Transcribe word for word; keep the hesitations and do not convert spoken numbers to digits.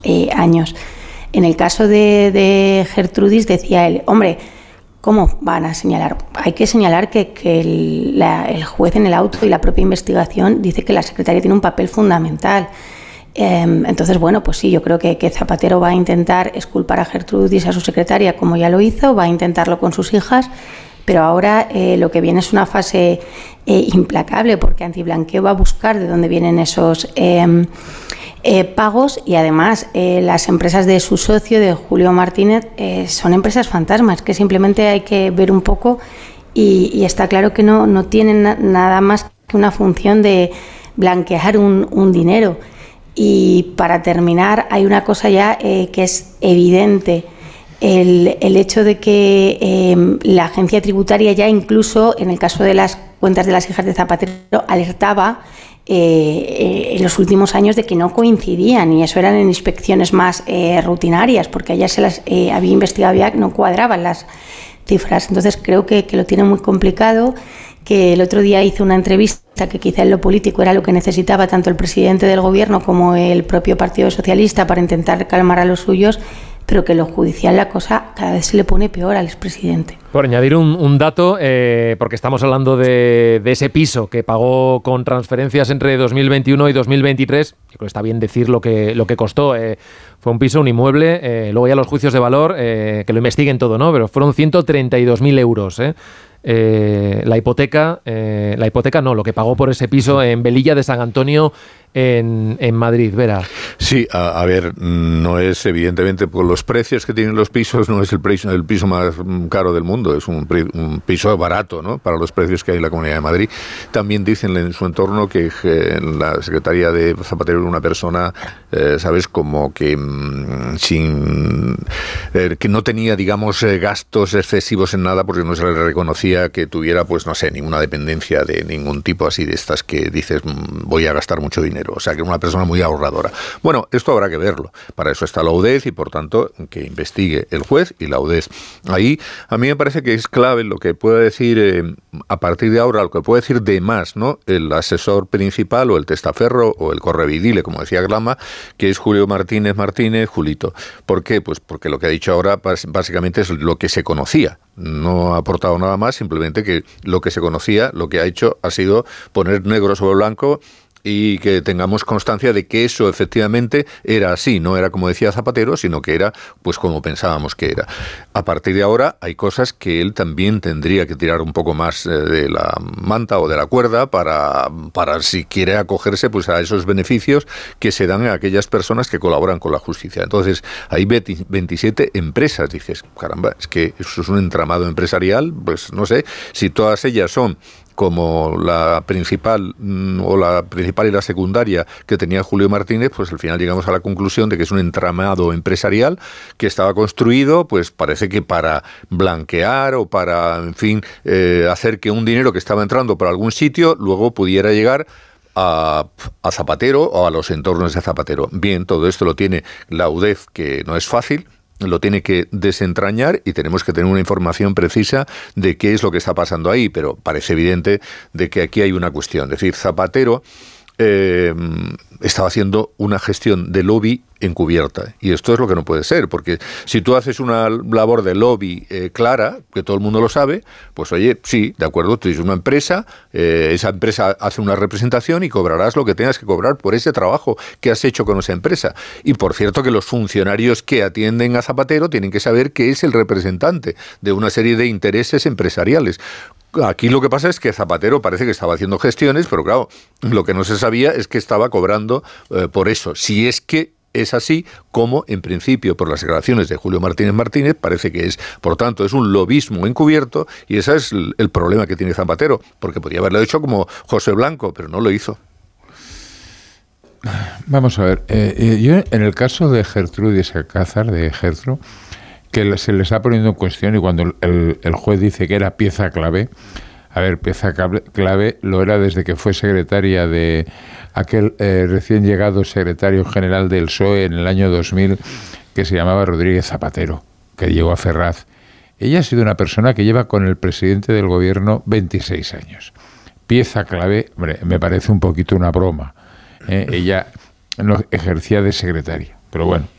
eh, años. En el caso de, de Gertrudis decía él, hombre, ¿cómo van a señalar? Hay que señalar que, que el, la, el juez en el auto y la propia investigación dice que la secretaria tiene un papel fundamental. Eh, entonces, bueno, pues sí, yo creo que, que Zapatero va a intentar exculpar a Gertrudis, a su secretaria, como ya lo hizo, va a intentarlo con sus hijas, pero ahora eh, lo que viene es una fase eh, implacable, porque Antiblanqueo va a buscar de dónde vienen esos eh, eh, pagos, y además eh, las empresas de su socio, de Julio Martínez, eh, son empresas fantasmas que simplemente hay que ver un poco y, y está claro que no, no tienen na- nada más que una función de blanquear un, un dinero. Y para terminar, hay una cosa ya eh, que es evidente, el, el hecho de que eh, la agencia tributaria ya incluso en el caso de las cuentas de las hijas de Zapatero alertaba eh, eh, en los últimos años de que no coincidían, y eso eran en inspecciones más eh, rutinarias, porque ayer se las eh, había investigado ya, no cuadraban las cifras. Entonces creo que, que lo tiene muy complicado, que el otro día hizo una entrevista que quizá en lo político era lo que necesitaba tanto el presidente del gobierno como el propio Partido Socialista para intentar calmar a los suyos, pero que en lo judicial la cosa cada vez se le pone peor al expresidente. Por añadir un, un dato, eh, porque estamos hablando de, de ese piso que pagó con transferencias entre dos mil veintiuno y dos mil veintitrés, yo creo que está bien decir lo que, lo que costó. Eh, fue un piso, un inmueble, eh, luego ya los juicios de valor, eh, que lo investiguen todo, ¿no? Pero fueron ciento treinta y dos mil euros, ¿eh? Eh, la hipoteca, eh, la hipoteca no, lo que pagó por ese piso en Velilla de San Antonio en, en Madrid, Vera. Sí, a, a ver, no es evidentemente por los precios que tienen los pisos, no es el, precio, el piso más caro del mundo, es un, un piso barato, ¿no?, para los precios que hay en la Comunidad de Madrid. También dicen en su entorno que eh, la secretaria de Zapatero era una persona, eh, sabes, como que mmm, sin eh, que no tenía, digamos, eh, gastos excesivos en nada, porque no se le reconocía que tuviera, pues no sé, ninguna dependencia de ningún tipo así de estas que dices voy a gastar mucho dinero, o sea, que era una persona muy ahorradora. Bueno, esto habrá que verlo, para eso está la U D E Z y por tanto que investigue el juez y la U D E Z. Ahí a mí me parece que es clave lo que puede decir eh, a partir de ahora, lo que puede decir de más, ¿no?, el asesor principal o el testaferro o el correvidile, como decía Glama, que es Julio Martínez Martínez, Julito. ¿Por qué? Pues porque lo que ha dicho ahora básicamente es lo que se conocía. No ha aportado nada más, simplemente que lo que se conocía, lo que ha hecho ha sido poner negro sobre blanco y que tengamos constancia de que eso efectivamente era así, no era como decía Zapatero, sino que era pues como pensábamos que era. A partir de ahora hay cosas que él también tendría que tirar un poco más de la manta o de la cuerda para, para si quiere acogerse pues a esos beneficios que se dan a aquellas personas que colaboran con la justicia. Entonces hay veintisiete empresas, dices, caramba, es que eso es un entramado empresarial, pues no sé, si todas ellas son como la principal o la principal y la secundaria que tenía Julio Martínez, pues al final llegamos a la conclusión de que es un entramado empresarial que estaba construido, pues parece que para blanquear o para, en fin, eh, hacer que un dinero que estaba entrando por algún sitio luego pudiera llegar a, a Zapatero o a los entornos de Zapatero. Bien, todo esto lo tiene la U D E Z, que no es fácil, lo tiene que desentrañar y tenemos que tener una información precisa de qué es lo que está pasando ahí, pero parece evidente de que aquí hay una cuestión. Es decir, Zapatero eh, estaba haciendo una gestión de lobby encubierta, y esto es lo que no puede ser, porque si tú haces una labor de lobby eh, clara, que todo el mundo lo sabe, pues oye, sí, de acuerdo, tú tienes una empresa, eh, esa empresa hace una representación y cobrarás lo que tengas que cobrar por ese trabajo que has hecho con esa empresa. Y por cierto que los funcionarios que atienden a Zapatero tienen que saber que es el representante de una serie de intereses empresariales. Aquí lo que pasa es que Zapatero parece que estaba haciendo gestiones, pero claro, lo que no se sabía es que estaba cobrando eh, por eso. Si es que es así, como en principio por las declaraciones de Julio Martínez Martínez parece que es. Por tanto, es un lobismo encubierto y ese es el, el problema que tiene Zapatero, porque podría haberlo hecho como José Blanco, pero no lo hizo. Vamos a ver, eh, yo en el caso de Gertrudis Alcázar, de Gertro, que se les ha poniendo en cuestión, y cuando el, el juez dice que era pieza clave, a ver, pieza clave lo era desde que fue secretaria de aquel eh, recién llegado secretario general del P S O E en el año dos mil, que se llamaba Rodríguez Zapatero, que llegó a Ferraz. Ella ha sido una persona que lleva con el presidente del gobierno veintiséis años. Pieza clave, hombre, me parece un poquito una broma. ¿eh? Ella no ejercía de secretaria, pero bueno,